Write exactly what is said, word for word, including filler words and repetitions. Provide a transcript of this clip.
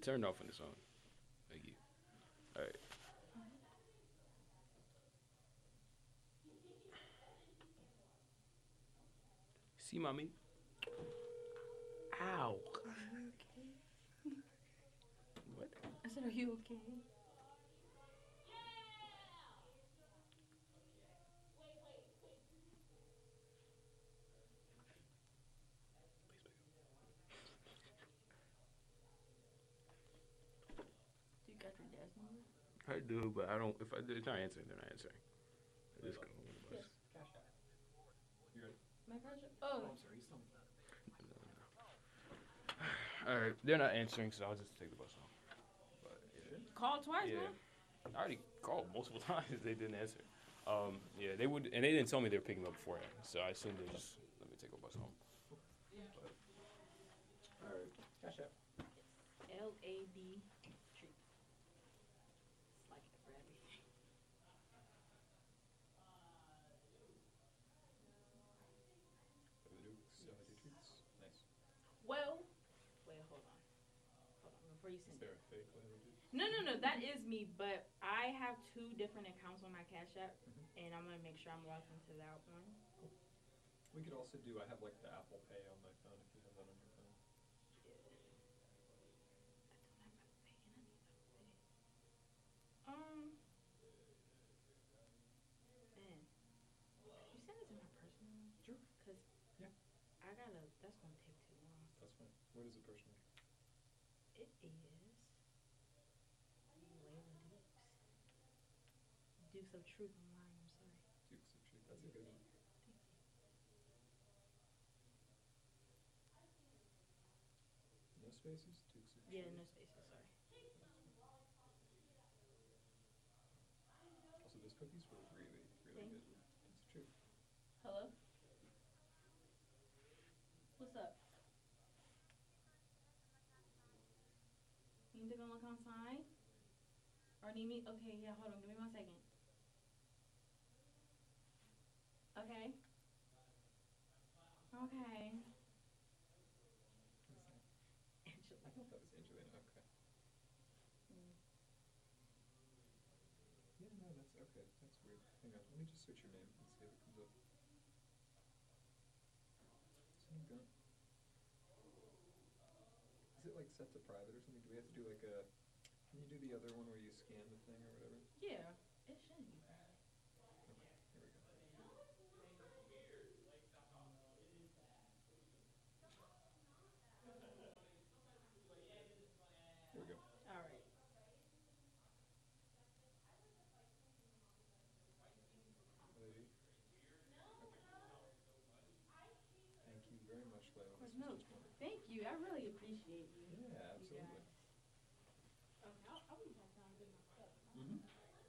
turned off on its own. Thank you. All right. See, mommy. Ow. Are you okay? What? I said, are you okay? Do you got your dad's number? I do, but I don't. If I, it's not answering, they're not answering. I just go on the bus. Yes. Cash App. You ready? My cash. Oh, Oh. I'm sorry. You still need that. All right, they're not answering, so I'll just take the bus home. But, yeah. Call twice, Yeah. man. I already called multiple times. They didn't answer. Um, yeah, they would, and they didn't tell me they were picking me up beforehand, so I assumed they just let me take a bus home. All right. Cash App. L A B Street. It's like it for everything. Dukes, treats. Nice. Well, wait, hold on. Hold on, before you Is send there it. a fake Leather Dukes? No, no, no, that is me, but I have two different accounts on my Cash App, Mhm. and I'm going to make sure I'm logged into that one. We could also do. I have like the Apple Pay on my phone. If you have that on your phone. Yeah. I don't have Apple Pay, and I need Apple Pay. Um, man, could you send it to my personal one? Sure. Because Yeah. I got to, that's going to take too long. That's fine. What is it personally? It is Layla Dukes. Dukes of Truth online, I'm sorry. Dukes of Truth. That's a good one. Thank you. No spaces. Dukes of Yeah, Truth. no spaces, sorry. Also, those cookies were really, really Thank good. you. Dukes of Truth. Hello? What's up? You need to go look outside? Or need me? Okay, yeah, hold on. Give me one second. Okay. Okay. What's that? Angela. I thought that was Angelina. Okay. Mm. Yeah, no, that's okay. That's weird. Hang on. Let me just search your name and see if it comes up. So I'm gonna. Is it like set to private or something? Do we have to do like a? Can you do the other one where you scan the thing or whatever? Yeah, it shouldn't be bad. Okay. Here we go. Here we go. All right. Ready? Okay. Thank you very much, Layla. Of course, This was no. just wonderful. Thank you. I really appreciate you. Yeah, You absolutely. guys.